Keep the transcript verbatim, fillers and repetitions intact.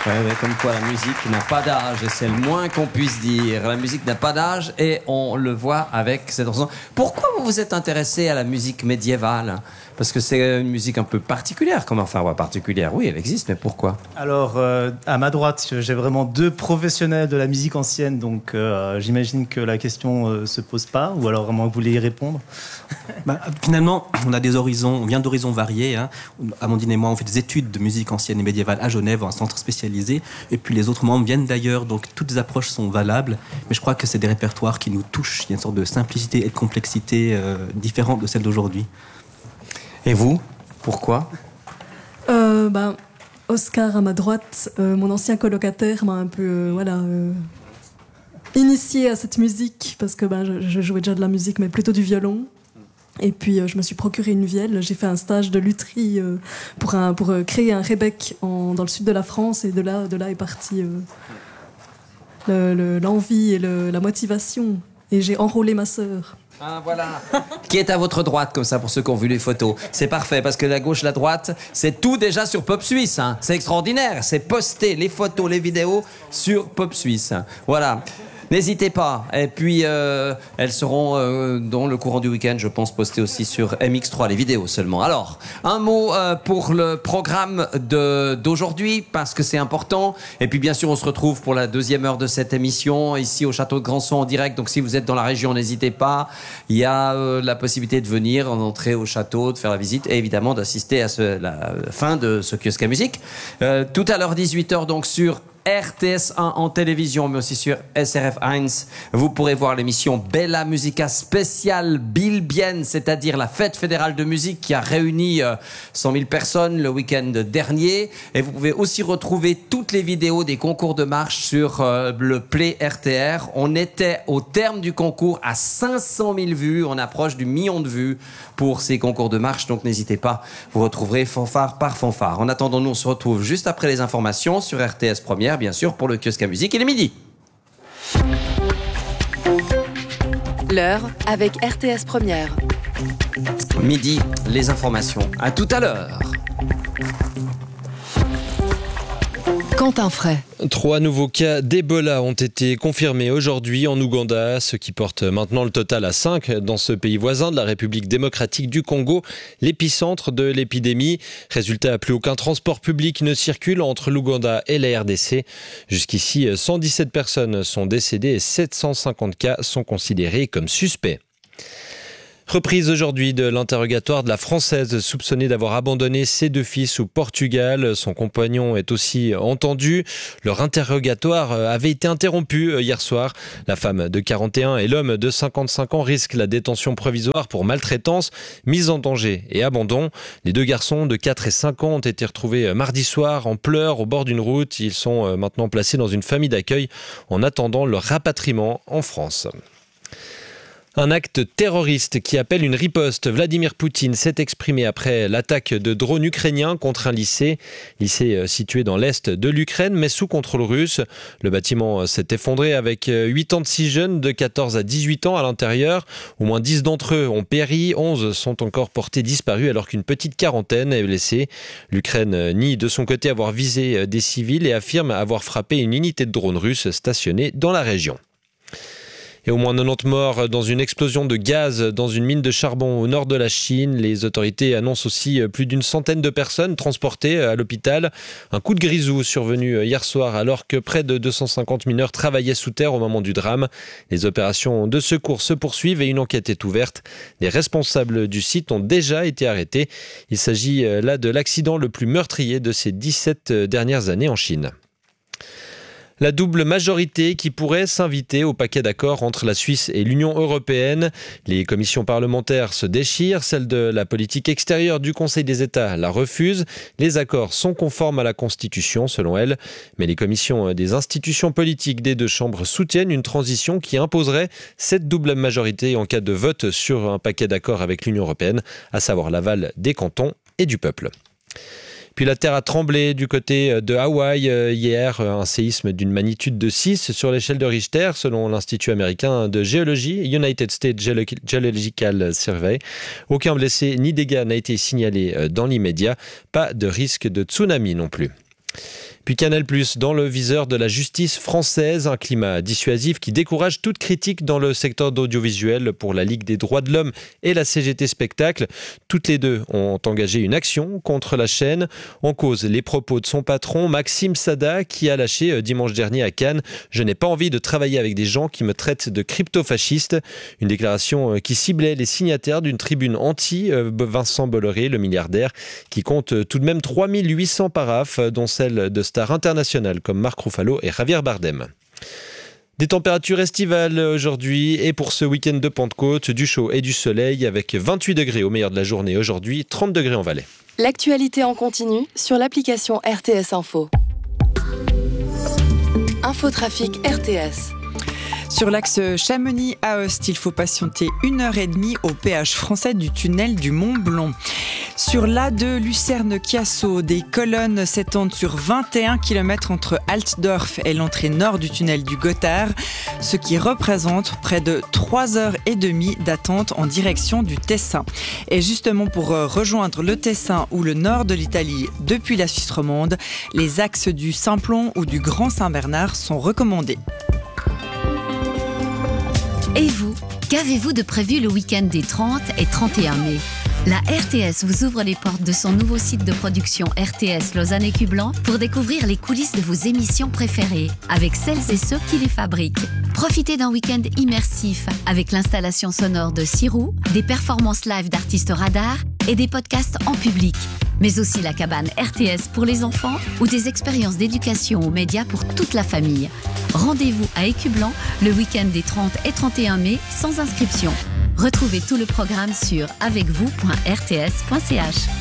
Ouais, ouais, comme quoi la musique n'a pas d'âge, et c'est le moins qu'on puisse dire. La musique n'a pas d'âge et on le voit avec cette chanson. Pourquoi vous vous êtes intéressé à la musique médiévale ? Parce que c'est une musique un peu particulière. Comment enfin, ouais, particulière, oui, elle existe, mais pourquoi ? Alors, euh, à ma droite, j'ai vraiment deux professionnels de la musique ancienne, donc euh, j'imagine que la question euh, se pose pas, ou alors vraiment vous voulez y répondre. Bah, finalement, on a des horizons, on vient d'horizons variés. Hein. Amandine et moi, on fait des études de musique ancienne et médiévale à Genève, un centre spécialisé, et puis les autres membres viennent d'ailleurs, donc toutes les approches sont valables, mais je crois que c'est des répertoires qui nous touchent. Il y a une sorte de simplicité et de complexité euh, différente de celle d'aujourd'hui. Et vous, pourquoi ? euh, bah, Oscar à ma droite, euh, mon ancien colocataire m'a un peu euh, voilà, euh, initié à cette musique, parce que bah, je, je jouais déjà de la musique, mais plutôt du violon. Et puis euh, je me suis procuré une vielle, j'ai fait un stage de lutherie euh, pour, un, pour euh, créer un rebec en, dans le sud de la France, et de là, de là est partie euh, le, le, l'envie et le, la motivation. Et j'ai enrôlé ma sœur. Ah, voilà. Qui est à votre droite, comme ça, pour ceux qui ont vu les photos. C'est parfait, parce que la gauche, la droite, c'est tout déjà sur Pop Suisse. Hein. C'est extraordinaire. C'est poster les photos, les vidéos sur Pop Suisse. Voilà. N'hésitez pas. Et puis, euh, elles seront, euh, dans le courant du week-end, je pense, postées aussi sur M X trois, les vidéos seulement. Alors, un mot euh, pour le programme de, d'aujourd'hui, parce que c'est important. Et puis, bien sûr, on se retrouve pour la deuxième heure de cette émission, ici au Château de Grandson en direct. Donc, si vous êtes dans la région, n'hésitez pas. Il y a euh, la possibilité de venir, entrer au château, de faire la visite, et évidemment d'assister à ce, la fin de ce kiosque à musique. Euh, tout à l'heure, dix-huit heures, donc, sur R T S un en télévision, mais aussi sur S R F un. Vous pourrez voir l'émission Bella Musica spéciale Bilbienne, c'est-à-dire la fête fédérale de musique qui a réuni euh, cent mille personnes le week-end dernier. Et vous pouvez aussi retrouver toutes les vidéos des concours de marche sur euh, le Play R T R. On était au terme du concours à cinq cent mille vues. On approche du million de vues pour ces concours de marche. Donc n'hésitez pas, vous retrouverez fanfare par fanfare. En attendant, nous on se retrouve juste après les informations sur R T S Première, bien sûr, pour le kiosque à musique. Il est midi. L'heure avec R T S Première. Midi, les informations. À tout à l'heure. Quentin Fray. Trois nouveaux cas d'Ebola ont été confirmés aujourd'hui en Ouganda, ce qui porte maintenant le total à cinq dans ce pays voisin de la République démocratique du Congo, l'épicentre de l'épidémie. Résultat, plus aucun transport public ne circule entre l'Ouganda et la R D C. Jusqu'ici, cent dix-sept personnes sont décédées et sept cent cinquante cas sont considérés comme suspects. Reprise aujourd'hui de l'interrogatoire de la Française soupçonnée d'avoir abandonné ses deux fils au Portugal. Son compagnon est aussi entendu. Leur interrogatoire avait été interrompu hier soir. La femme de quarante et un et l'homme de cinquante-cinq ans risquent la détention provisoire pour maltraitance, mise en danger et abandon. Les deux garçons de quatre et cinq ans ont été retrouvés mardi soir en pleurs au bord d'une route. Ils sont maintenant placés dans une famille d'accueil en attendant leur rapatriement en France. Un acte terroriste qui appelle une riposte. Vladimir Poutine s'est exprimé après l'attaque de drones ukrainiens contre un lycée. Lycée situé dans l'est de l'Ukraine, mais sous contrôle russe. Le bâtiment s'est effondré avec quatre-vingt-six jeunes de quatorze à dix-huit ans à l'intérieur. Au moins dix d'entre eux ont péri, onze sont encore portés disparus alors qu'une petite quarantaine est blessée. L'Ukraine nie de son côté avoir visé des civils et affirme avoir frappé une unité de drones russes stationnée dans la région. Et au moins quatre-vingt-dix morts dans une explosion de gaz dans une mine de charbon au nord de la Chine. Les autorités annoncent aussi plus d'une centaine de personnes transportées à l'hôpital. Un coup de grisou survenu hier soir alors que près de deux cent cinquante mineurs travaillaient sous terre au moment du drame. Les opérations de secours se poursuivent et une enquête est ouverte. Les responsables du site ont déjà été arrêtés. Il s'agit là de l'accident le plus meurtrier de ces dix-sept dernières années en Chine. La double majorité qui pourrait s'inviter au paquet d'accords entre la Suisse et l'Union européenne. Les commissions parlementaires se déchirent. Celle de la politique extérieure du Conseil des États la refuse. Les accords sont conformes à la Constitution, selon elle. Mais les commissions des institutions politiques des deux chambres soutiennent une transition qui imposerait cette double majorité en cas de vote sur un paquet d'accords avec l'Union européenne, à savoir l'aval des cantons et du peuple. Puis la terre a tremblé du côté de Hawaï hier, un séisme d'une magnitude de six sur l'échelle de Richter, selon l'Institut américain de géologie, United States Geological Survey. Aucun blessé ni dégâts n'a été signalé dans l'immédiat, pas de risque de tsunami non plus. Puis Canal+, dans le viseur de la justice française, un climat dissuasif qui décourage toute critique dans le secteur d'audiovisuel pour la Ligue des droits de l'homme et la C G T Spectacle. Toutes les deux ont engagé une action contre la chaîne. En cause, les propos de son patron, Maxime Sada, qui a lâché dimanche dernier à Cannes « Je n'ai pas envie de travailler avec des gens qui me traitent de crypto-fasciste ». Une déclaration qui ciblait les signataires d'une tribune anti-Vincent Bolloré, le milliardaire, qui compte tout de même trois mille huit cents paraphes, dont celle de stars internationales comme Marc Ruffalo et Javier Bardem. Des températures estivales aujourd'hui et pour ce week-end de Pentecôte, du chaud et du soleil avec vingt-huit degrés au meilleur de la journée aujourd'hui, trente degrés en Valais. L'actualité en continu sur l'application R T S Info. Infotrafic R T S. Sur l'axe Chamonix-Aoste, il faut patienter une heure et demie au péage français du tunnel du Mont-Blanc. Sur l'A deux Lucerne-Chiasso, des colonnes s'étendent sur vingt et un kilomètres entre Altdorf et l'entrée nord du tunnel du Gothard, ce qui représente près de trois heures et demie d'attente en direction du Tessin. Et justement pour rejoindre le Tessin ou le nord de l'Italie depuis la Suisse romande, les axes du Simplon ou du Grand Saint-Bernard sont recommandés. Et vous, qu'avez-vous de prévu le week-end des trente et trente et un mai ? La R T S vous ouvre les portes de son nouveau site de production R T S Lausanne et Cublan pour découvrir les coulisses de vos émissions préférées avec celles et ceux qui les fabriquent. Profitez d'un week-end immersif avec l'installation sonore de Sirou, des performances live d'artistes radars et des podcasts en public. Mais aussi la cabane R T S pour les enfants ou des expériences d'éducation aux médias pour toute la famille. Rendez-vous à Écublan le week-end des trente et trente et un mai sans inscription. Retrouvez tout le programme sur avec vous point r t s point c h.